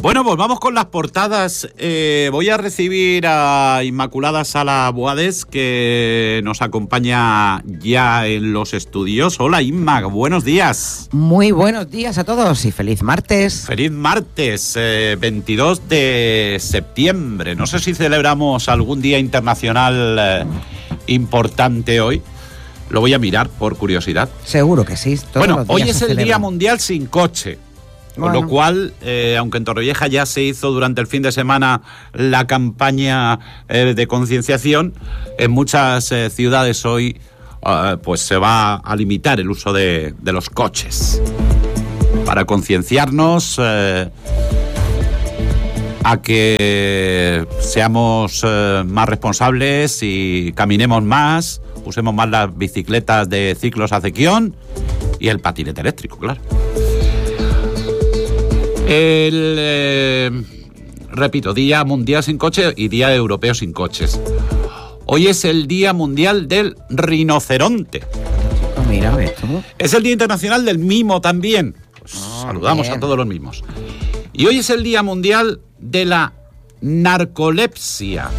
Bueno, pues vamos con las portadas. Voy a recibir a Inmaculada Sala Boades, que nos acompaña ya en los estudios. Hola, Inma, buenos días. Muy buenos días a todos y feliz martes. Feliz martes, 22 de septiembre. No sé si celebramos algún día internacional importante hoy. Lo voy a mirar por curiosidad. Seguro que sí. Bueno, hoy es el Día Mundial sin coche. Con lo cual, aunque en Torrevieja ya se hizo durante el fin de semana la campaña de concienciación, en muchas ciudades hoy pues se va a limitar el uso de los coches para concienciarnos a que seamos más responsables y caminemos más, usemos más las bicicletas de ciclos a ciclón y el patinete eléctrico, claro. Repito, Día Mundial sin coche y Día Europeo sin coches. Hoy es el Día Mundial del Rinoceronte. Mira, esto. Es el Día Internacional del Mimo también. Pues saludamos bien a todos los mimos. Y hoy es el Día Mundial de la Narcolepsia.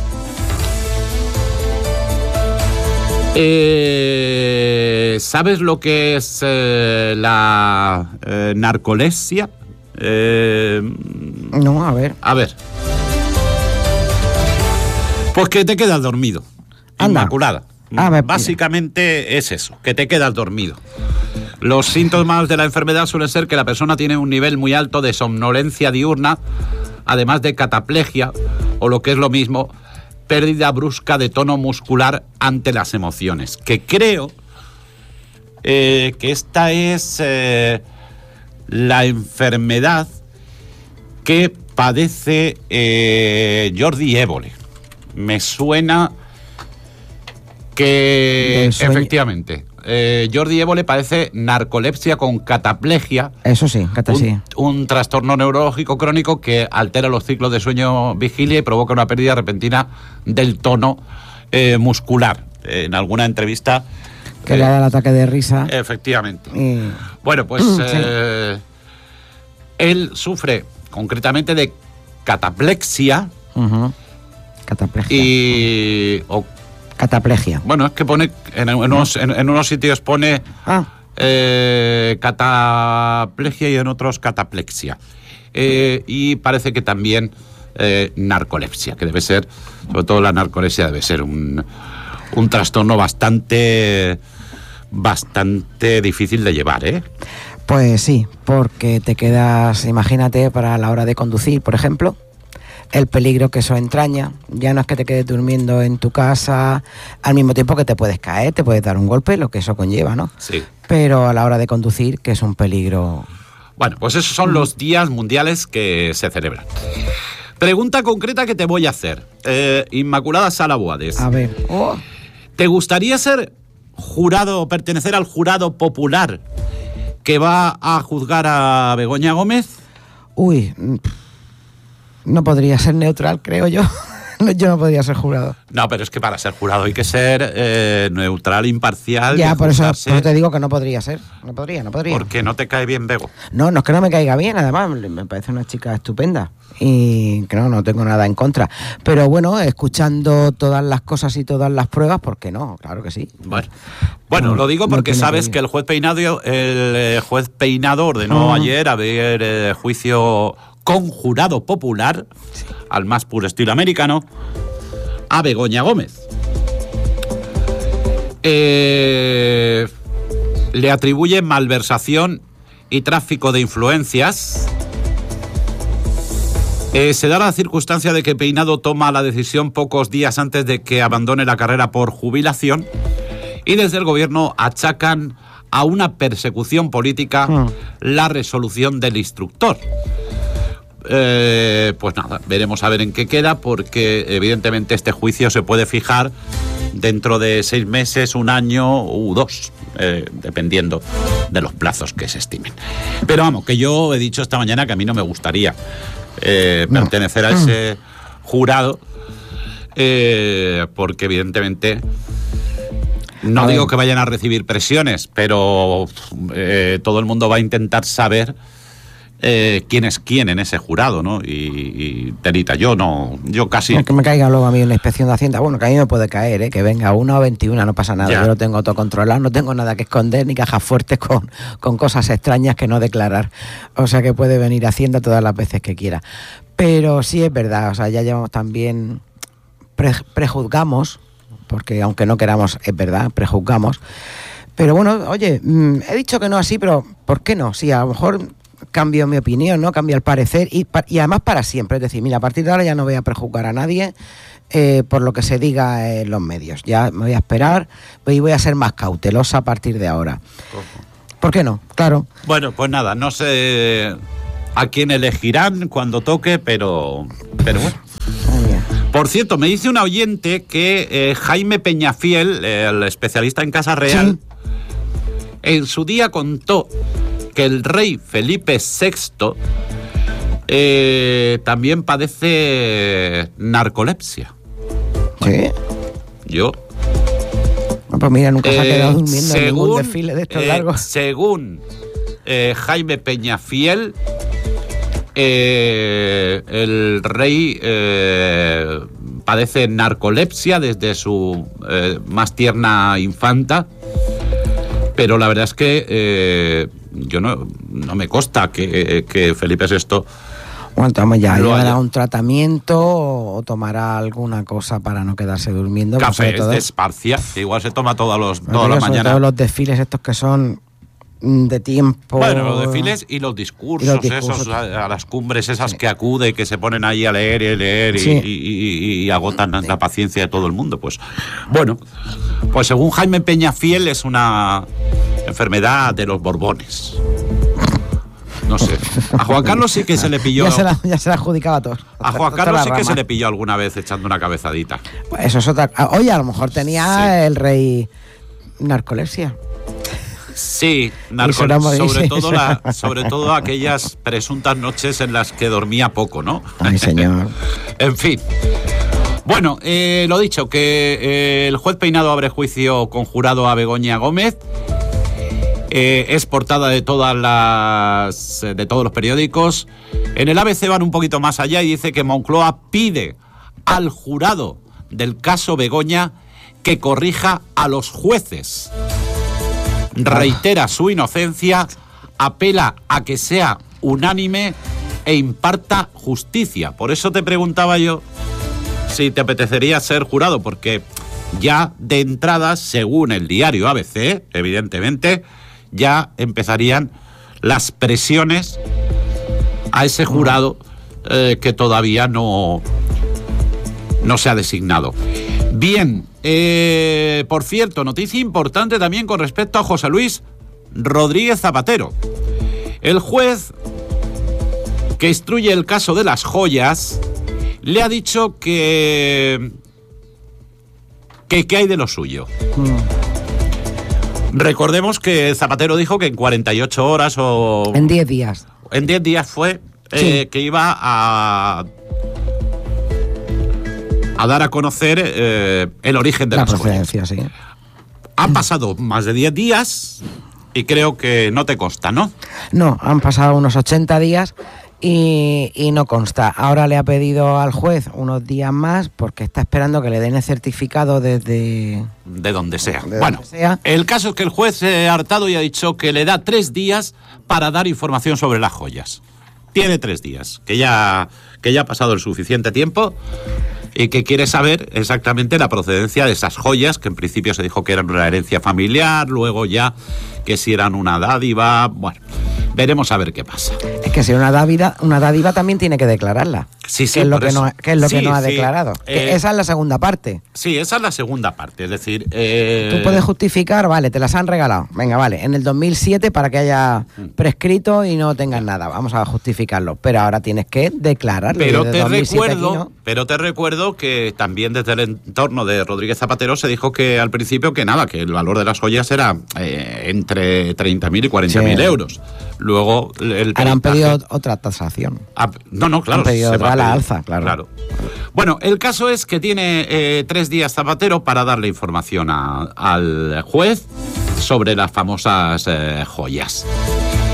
¿Sabes lo que es la narcolepsia? No, a ver. Pues que te quedas dormido. Anda. Inmaculada. Básicamente es eso, que te quedas dormido. Los síntomas de la enfermedad suelen ser que la persona tiene un nivel muy alto de somnolencia diurna, además de cataplegia, o lo que es lo mismo, pérdida brusca de tono muscular ante las emociones. Que creo que esta es la enfermedad que padece Jordi Évole. Me suena que efectivamente Jordi Évole padece narcolepsia con cataplegia. Eso sí, un trastorno neurológico crónico que altera los ciclos de sueño-vigilia y provoca una pérdida repentina del tono muscular. En alguna entrevista que le da el ataque de risa. Efectivamente. Bueno, pues sí. Él sufre concretamente de cataplexia. Cataplegia. Cataplegia. Bueno, es que pone en unos sitios pone cataplegia y en otros cataplexia. Y parece que también narcolepsia, que debe ser, sobre todo la narcolepsia debe ser un trastorno bastante difícil de llevar, ¿eh? Pues sí, porque te quedas, imagínate, para la hora de conducir, por ejemplo, el peligro que eso entraña. Ya no es que te quedes durmiendo en tu casa, al mismo tiempo que te puedes caer, te puedes dar un golpe, lo que eso conlleva, ¿no? Sí. Pero a la hora de conducir, que es un peligro. Bueno, pues esos son los días mundiales que se celebran. Pregunta concreta que te voy a hacer. Inmaculada Sala Boades. A ver. ¿Te gustaría ser jurado o pertenecer al jurado popular que va a juzgar a Begoña Gómez? Uy, no podría ser neutral, creo yo. Yo no podría ser jurado. No, pero es que para ser jurado hay que ser neutral, imparcial. Ya, por eso te digo que no podría ser. No podría. Porque no te cae bien Bego. No es que no me caiga bien, además, me parece una chica estupenda. Y que no tengo nada en contra. Pero bueno, escuchando todas las cosas y todas las pruebas, ¿por qué no? Claro que sí. Bueno, lo digo porque sabes que el juez Peinado ordenó ayer haber juicio con jurado popular, sí, al más puro estilo americano, a Begoña Gómez. Le atribuye malversación y tráfico de influencias. Se da la circunstancia de que Peinado toma la decisión pocos días antes de que abandone la carrera por jubilación, y desde el gobierno achacan a una persecución política la resolución del instructor. Pues nada, veremos a ver en qué queda, porque evidentemente este juicio se puede fijar dentro de 6 meses, 1 año u 2, dependiendo de los plazos que se estimen. Pero vamos, que yo he dicho esta mañana que a mí no me gustaría pertenecer a ese jurado, porque evidentemente no digo que vayan a recibir presiones, pero todo el mundo va a intentar saber quién es quién en ese jurado, ¿no? Y telita, yo casi... No, que me caiga luego a mí una inspección de Hacienda, bueno, que a mí me puede caer, que venga 1 o 21, no pasa nada, ya. Yo lo tengo todo controlado, no tengo nada que esconder, ni cajas fuertes con cosas extrañas que no declarar, o sea que puede venir Hacienda todas las veces que quiera. Pero sí es verdad, o sea, ya llevamos también, prejuzgamos, porque aunque no queramos, es verdad, prejuzgamos, pero bueno, oye, he dicho que no así, pero ¿por qué no? Sí, a lo mejor cambio mi opinión, ¿no? Cambio el parecer y además para siempre. Es decir, mira, a partir de ahora ya no voy a prejuzgar a nadie por lo que se diga en los medios. Ya me voy a esperar y voy a ser más cautelosa a partir de ahora. ¿Por qué no? Claro. Bueno, pues nada, no sé a quién elegirán cuando toque, pero bueno. Por cierto, me dice una oyente que Jaime Peñafiel, el especialista en Casa Real, sí, en su día contó que el rey Felipe VI también padece narcolepsia. ¿Sí? Bueno, yo... Pues mira, nunca se ha quedado durmiendo en ningún desfile de estos largos. Según Jaime Peñafiel, el rey padece narcolepsia desde su más tierna infanta, pero la verdad es que yo no me consta que Felipe VI... Bueno, ya llevará un tratamiento o tomará alguna cosa para no quedarse durmiendo. Café de Esparcia, que igual se toma todas las mañanas. Todos los desfiles estos que son de tiempo... Bueno, los desfiles y los discursos esos, a las cumbres esas, sí, que acude, que se ponen ahí a leer y leer, sí, y agotan, sí, la paciencia de todo el mundo. Pues bueno, pues según Jaime Peñafiel es una enfermedad de los Borbones. No sé. A Juan Carlos sí que se le pilló... Ya se la adjudicaba a todos. A Juan Carlos sí que se le pilló alguna vez echando una cabezadita. Pues eso es otra... Oye, a lo mejor tenía, sí, el rey narcolepsia. Sí, sobre todo aquellas presuntas noches en las que dormía poco, ¿no? Ay, señor. En fin. Bueno, lo dicho, que el juez Peinado abre juicio conjurado a Begoña Gómez. Es portada de todos los periódicos. En el ABC van un poquito más allá y dice que Moncloa pide al jurado del caso Begoña que corrija a los jueces. Reitera su inocencia, apela a que sea unánime e imparta justicia. Por eso te preguntaba yo si te apetecería ser jurado, porque ya de entrada, según el diario ABC, evidentemente, ya empezarían las presiones a ese jurado que todavía no se ha designado. Bien, por cierto, noticia importante también con respecto a José Luis Rodríguez Zapatero. El juez que instruye el caso de las joyas le ha dicho que hay de lo suyo. Recordemos que Zapatero dijo que en 48 horas o... En 10 días. En 10 días fue sí, que iba a dar a conocer el origen de la las procedencia, joyas. Sí. Han pasado más de 10 días y creo que no te consta, ¿no? No, han pasado unos 80 días y no consta. Ahora le ha pedido al juez unos días más porque está esperando que le den el certificado desde... De donde sea. De bueno, donde sea. El caso es que el juez se ha hartado y ha dicho que le da 3 días para dar información sobre las joyas. Tiene 3 días, que ya ha pasado el suficiente tiempo y que quiere saber exactamente la procedencia de esas joyas, que en principio se dijo que eran una herencia familiar, luego ya que si eran una dádiva. Bueno, veremos a ver qué pasa. Es que si una dádiva también tiene que declararla. Sí, sí, ¿Qué es lo que no ha sí, declarado? Esa es la segunda parte. Sí, esa es la segunda parte, es decir... Tú puedes justificar, vale, te las han regalado. Venga, vale, en el 2007 para que haya prescrito y no tengas nada. Vamos a justificarlo. Pero ahora tienes que declararlo. Pero te recuerdo que también desde el entorno de Rodríguez Zapatero se dijo que al principio que el valor de las joyas era entre 30.000 y 40.000 euros. Luego... Ahora han pedido otra tasación. No, claro. Han pedido otra a la alza, claro. Bueno, el caso es que tiene 3 días Zapatero para darle información al juez sobre las famosas joyas.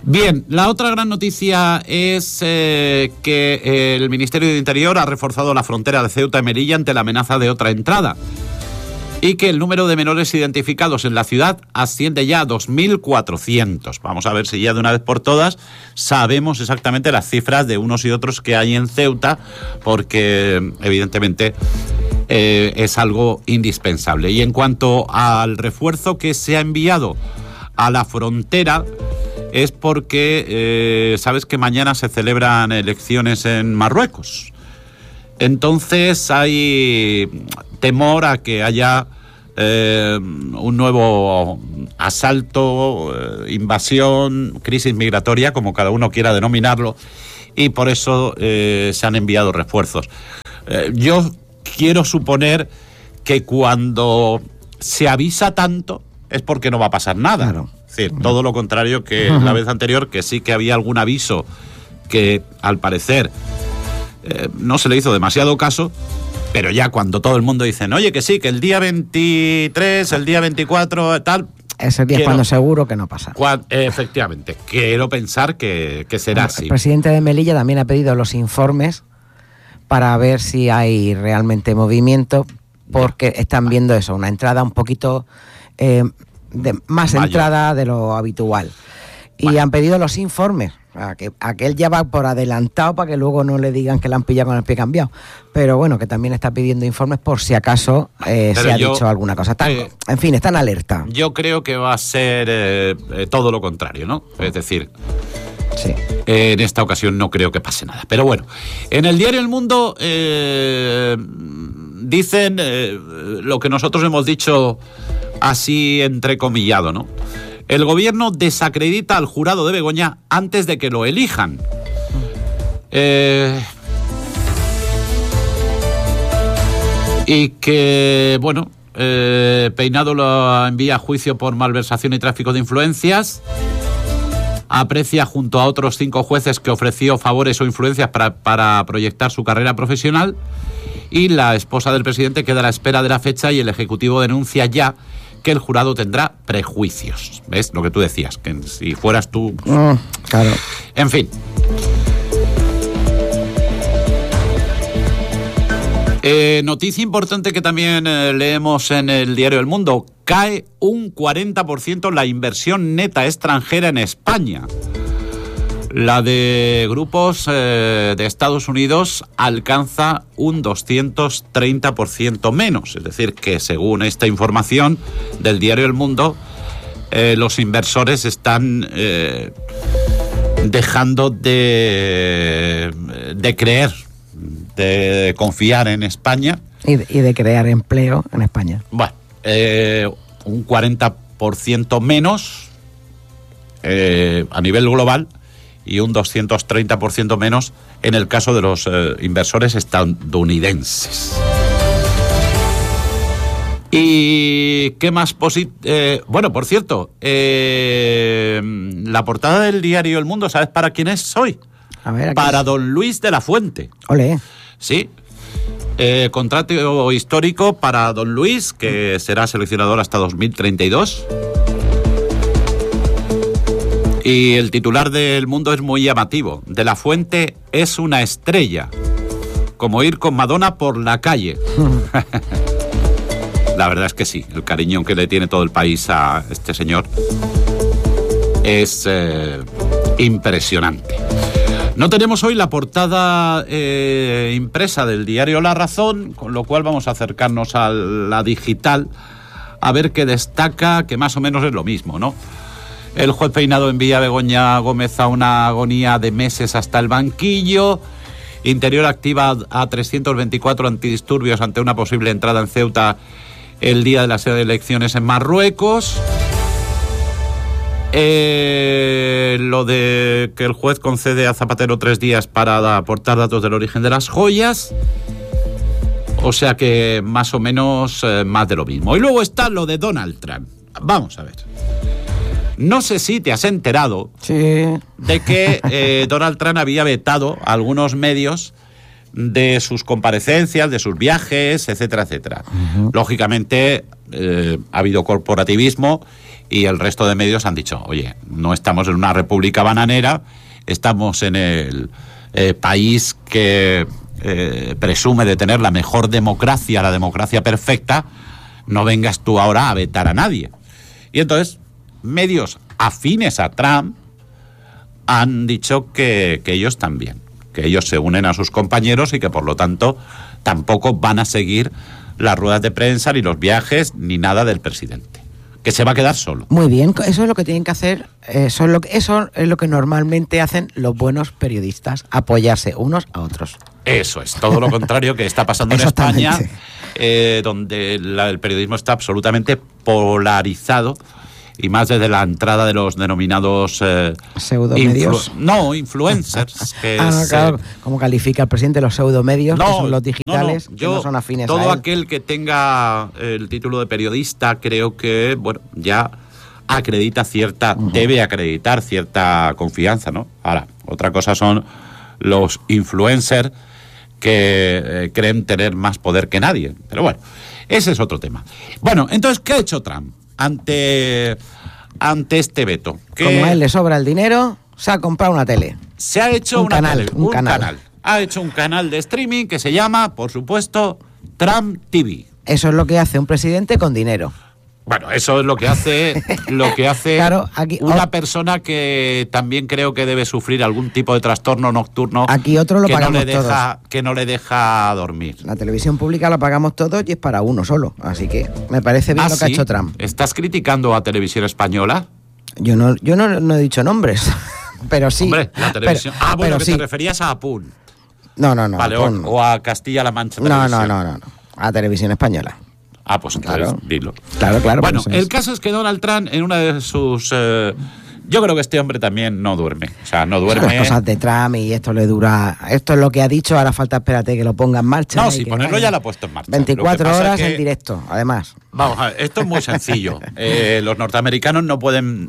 Bien, la otra gran noticia es que el Ministerio de Interior ha reforzado la frontera de Ceuta y Melilla ante la amenaza de otra entrada y que el número de menores identificados en la ciudad asciende ya a 2.400. Vamos a ver si ya de una vez por todas sabemos exactamente las cifras de unos y otros que hay en Ceuta, porque evidentemente es algo indispensable. Y en cuanto al refuerzo que se ha enviado a la frontera, es porque sabes que mañana se celebran elecciones en Marruecos. Entonces hay temor a que haya un nuevo asalto, invasión, crisis migratoria, como cada uno quiera denominarlo, y por eso se han enviado refuerzos. Yo quiero suponer que cuando se avisa tanto es porque no va a pasar nada. Claro. Es decir, todo lo contrario que la vez anterior, que sí que había algún aviso que al parecer no se le hizo demasiado caso, pero ya cuando todo el mundo dice, oye, que sí, que el día 23, el día 24, tal... Ese día es cuando seguro que no pasa. Efectivamente, quiero pensar que será así. El presidente de Melilla también ha pedido los informes para ver si hay realmente movimiento, porque están viendo eso, una entrada un poquito más mayor, entrada de lo habitual. Y han pedido los informes. Aquel ya va por adelantado para que luego no le digan que la han pillado con el pie cambiado. Pero bueno, que también está pidiendo informes por si acaso se ha dicho alguna cosa. En fin, está en alerta. Yo creo que va a ser todo lo contrario, ¿no? Es decir, sí. En esta ocasión no creo que pase nada. Pero bueno, en el diario El Mundo dicen lo que nosotros hemos dicho así entrecomillado, ¿no? El gobierno desacredita al jurado de Begoña antes de que lo elijan. Y que, bueno, Peinado lo envía a juicio por malversación y tráfico de influencias. Aprecia junto a otros 5 jueces que ofreció favores o influencias para proyectar su carrera profesional. Y la esposa del presidente queda a la espera de la fecha y el Ejecutivo denuncia ya que el jurado tendrá prejuicios. ¿Ves? Lo que tú decías, que si fueras tú... Claro. En fin. Noticia importante que también leemos en el diario El Mundo. Cae un 40% la inversión neta extranjera en España. La de grupos de Estados Unidos alcanza un 230% menos. Es decir, que según esta información del diario El Mundo, los inversores están dejando de creer, de confiar en España. Y de crear empleo en España. Bueno, un 40% menos a nivel global, y un 230% menos en el caso de los inversores estadounidenses. ¿Y qué más bueno, por cierto, la portada del diario El Mundo, ¿sabes para quién es hoy? A ver, para don Luis de la Fuente. Olé. Sí. Contrato histórico para don Luis, que será seleccionador hasta 2032. Y el titular del Mundo es muy llamativo. De la Fuente es una estrella, como ir con Madonna por la calle. La verdad es que sí, el cariño que le tiene todo el país a este señor es impresionante. No tenemos hoy la portada impresa del diario La Razón, con lo cual vamos a acercarnos a la digital a ver qué destaca, que más o menos es lo mismo, ¿no? El juez Peinado envía a Begoña Gómez a una agonía de meses hasta el banquillo. Interior activa a 324 antidisturbios ante una posible entrada en Ceuta el día de las elecciones en Marruecos. Lo de que el juez concede a Zapatero 3 días para aportar datos del origen de las joyas. O sea que más o menos más de lo mismo. Y luego está lo de Donald Trump. Vamos a ver. No sé si te has enterado de que Donald Trump había vetado a algunos medios de sus comparecencias, de sus viajes, etcétera, etcétera. Uh-huh. Lógicamente ha habido corporativismo y el resto de medios han dicho, oye, no estamos en una república bananera, estamos en el país que presume de tener la mejor democracia, la democracia perfecta, no vengas tú ahora a vetar a nadie. Y entonces, medios afines a Trump han dicho que ellos también, que ellos se unen a sus compañeros y que por lo tanto tampoco van a seguir las ruedas de prensa, ni los viajes, ni nada del presidente, que se va a quedar solo. Muy bien, eso es lo que tienen que hacer, eso es lo que normalmente hacen los buenos periodistas, apoyarse unos a otros. Eso es, todo lo contrario que está pasando en España, donde el periodismo está absolutamente polarizado, y más desde la entrada de los denominados pseudomedios. Influencers. Que claro, como califica el presidente los pseudomedios, que son los digitales, que no son afines a él. Todo aquel que tenga el título de periodista, creo que, bueno, ya acredita debe acreditar cierta confianza, ¿no? Ahora, otra cosa son los influencers que creen tener más poder que nadie. Pero bueno, ese es otro tema. Bueno, entonces, ¿qué ha hecho Trump ante este veto? Como a él le sobra el dinero, se ha comprado una tele. Se ha hecho un canal. Ha hecho un canal de streaming que se llama, por supuesto, Trump TV. Eso es lo que hace un presidente con dinero. Bueno, eso es lo que hace claro, aquí, una persona que también creo que debe sufrir algún tipo de trastorno nocturno. Aquí otro lo pagamos todos. Que no le deja dormir. La televisión pública la pagamos todos y es para uno solo. Así que me parece bien lo que ha hecho Trump. ¿Estás criticando a Televisión Española? Yo no he dicho nombres, pero sí. Hombre, la televisión... bueno, que sí. Te referías a APUN. No. Vale, o a Castilla-La Mancha Televisión. No. A Televisión Española. Pues entonces dilo. Claro. Bueno, el caso es que Donald Trump, en una de sus... yo creo que este hombre también no duerme. O sea, no duerme... Las cosas de Trump y esto le dura... Esto es lo que ha dicho, ahora falta, espérate, que lo ponga en marcha. No, sí, ponerlo ya lo ha puesto en marcha. 24 horas en directo, además. Vamos a ver, esto es muy sencillo. Los norteamericanos no pueden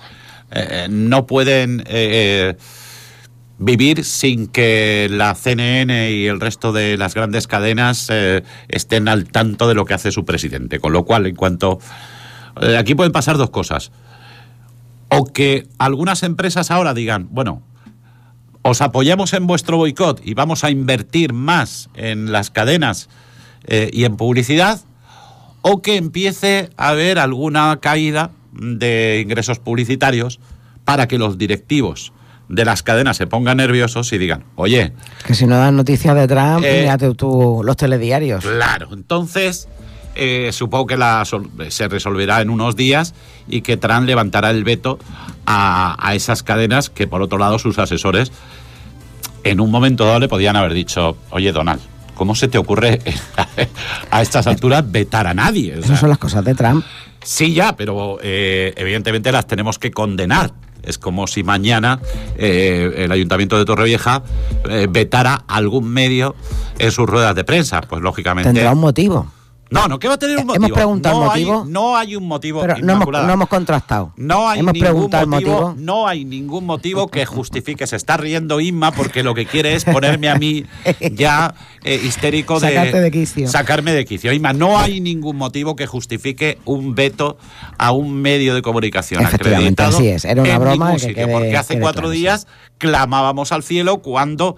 vivir sin que la CNN y el resto de las grandes cadenas estén al tanto de lo que hace su presidente. Con lo cual, en cuanto... aquí pueden pasar dos cosas. O que algunas empresas ahora digan, bueno, os apoyamos en vuestro boicot y vamos a invertir más en las cadenas y en publicidad, o que empiece a haber alguna caída de ingresos publicitarios para que los directivos de las cadenas se pongan nerviosos y digan, oye... Que si no dan noticias de Trump, mírate tú los telediarios. Claro, entonces supongo que se resolverá en unos días y que Trump levantará el veto a esas cadenas que, por otro lado, sus asesores en un momento dado le podían haber dicho, oye, Donald, ¿cómo se te ocurre a estas alturas vetar a nadie? O sea, esas son las cosas de Trump. Sí, ya, pero evidentemente las tenemos que condenar. Es como si mañana el Ayuntamiento de Torrevieja vetara algún medio en sus ruedas de prensa. Pues lógicamente... ¿Tendrá un motivo? No, que va a tener un motivo. ¿Hemos preguntado el motivo? No hay un motivo. Pero no hemos contrastado. No hay ¿Hemos preguntado ningún el motivo? No hay ningún motivo que justifique. Se está riendo Inma porque lo que quiere es ponerme a mí ya histérico Sacarte de quicio. Sacarme de quicio. Inma, no hay ningún motivo que justifique un veto a un medio de comunicación acreditado. Así es. Era una broma. Porque hace 4 días clamábamos al cielo cuando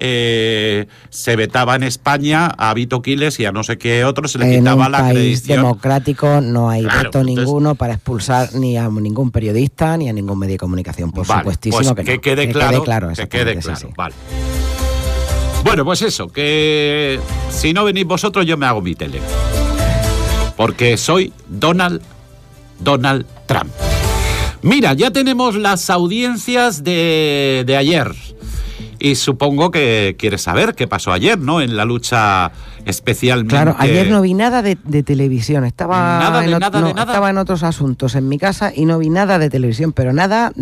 se vetaba en España a Vito Quiles y a no sé qué otro, se le quitaba la acreditación. En un país democrático no hay veto ninguno para expulsar ni a ningún periodista ni a ningún medio de comunicación, por supuestísimo pues que no. Que quede claro. Sí. Vale. Bueno, pues eso, que si no venís vosotros yo me hago mi tele. Porque soy Donald Trump. Mira, ya tenemos las audiencias de ayer. Y supongo que quieres saber qué pasó ayer, ¿no? En la lucha especialmente... Claro, ayer no vi nada de televisión. Estaba en otros asuntos en mi casa y no vi nada de televisión, pero nada.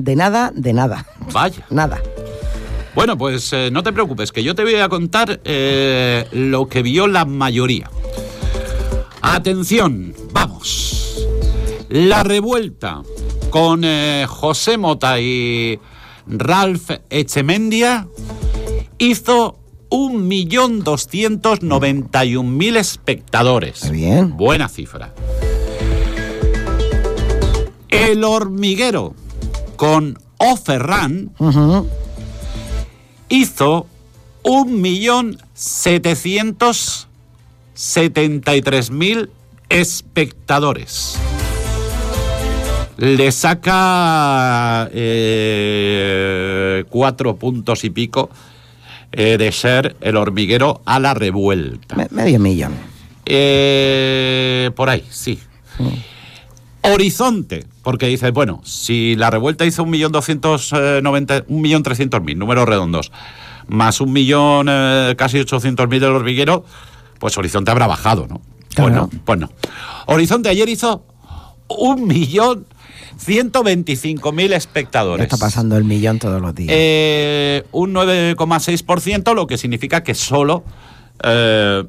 Vaya. Nada. Bueno, pues no te preocupes, que yo te voy a contar lo que vio la mayoría. Atención, vamos. La revuelta con José Mota y Ralph Echemendia hizo 1.291.000 espectadores. Bien. Buena cifra. El Hormiguero con O Ferran hizo 1.773.000 espectadores. Le saca 4 puntos y pico de ser El Hormiguero a La Revuelta. Medio millón. Por ahí, sí. Horizonte, porque dices, bueno, si La Revuelta hizo 1.300.000, números redondos, más 1.000.000, casi 800.000 del Hormiguero, pues Horizonte habrá bajado, ¿no? Claro. Pues no. Horizonte ayer hizo 1.125.000 espectadores. Está pasando el millón todos los días. Un 9,6%, lo que significa que solo